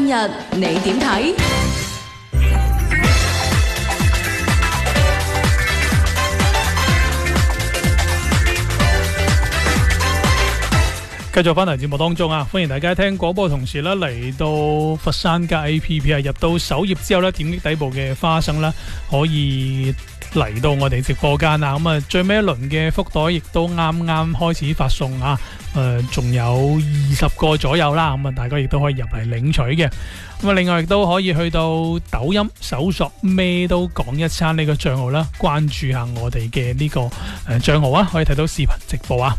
今日你點睇？ 繼續翻嚟節目當中啊，歡迎大家聽廣播，同時咧嚟到佛山加 APP 啊，入到首頁之後咧，點擊底部嘅花生啦，可以嚟到我哋直播間啊。咁啊，最尾一輪嘅福袋亦都啱啱開始發送啊，仲有20個左右啦。咁啊，大家亦都可以入嚟領取嘅。咁啊，另外亦都可以去到抖音搜索咩都講一餐呢個賬號啦，關注下我哋嘅呢個賬號啊，可以睇到視頻直播啊。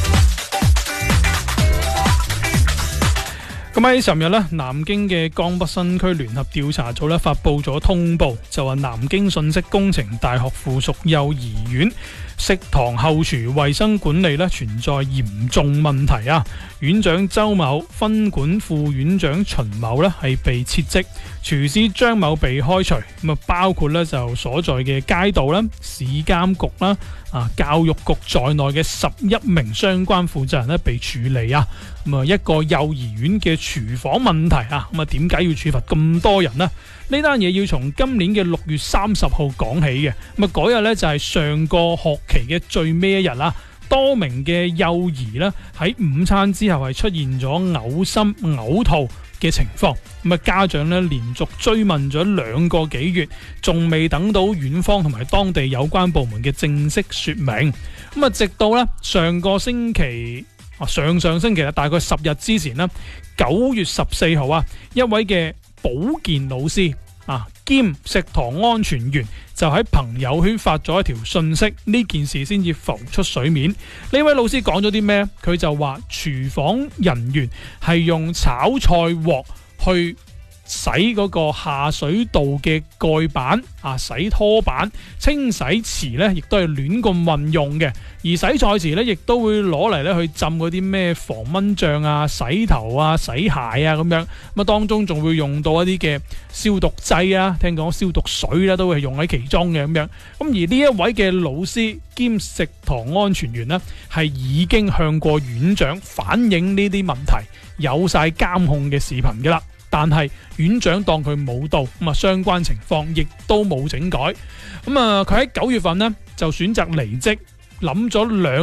咁喺尋日咧，南京嘅江北新區聯合調查組咧發布咗通報，就話南京信息工程大學附屬幼兒園食堂後廚衛生管理咧存在嚴重問題啊！院長周某、分管副院長秦某咧係被撤職，廚師張某被開除。咁啊，包括咧就所在嘅街道啦、市監局啦、教育局在內嘅11名相關負責人咧被處理啊！咁啊，一個幼兒園嘅廚房問題啊，咁啊點解要處罰咁多人呢？呢單嘢要從今年嘅6月30號講起嘅。咁啊，嗰日咧就係上個學期嘅最尾一日啦。多名嘅幼兒咧喺午餐之後係出現咗嘔心嘔吐嘅情況。咁啊，家長咧連續追問咗2個幾月，仲未等到院方同埋當地有關部門嘅正式說明。咁啊，直到咧上星期啦，大概10日之前啦，9月14號啊，一位嘅保健老師兼食堂安全員就喺朋友圈發咗一條信息，呢件事先至浮出水面。呢位老師講咗啲咩？佢就話廚房人員係用炒菜鑊去洗嗰個下水道嘅蓋板洗拖板，清洗池咧亦都係亂咁運用嘅，而洗菜池咧亦都會攞嚟咧去浸嗰啲咩防蚊醬啊、洗頭啊、洗鞋啊咁樣。咁啊，當中仲會用到一啲嘅消毒劑啊，聽講消毒水啦都會用喺其中嘅咁樣。咁而呢一位嘅老師兼食堂安全員呢，係已經向過院長反映呢啲問題，有晒監控嘅視頻噶啦。但係院長當佢冇到，咁啊相關情況亦都冇整改。咁啊，佢喺9月份呢就選擇離職，諗咗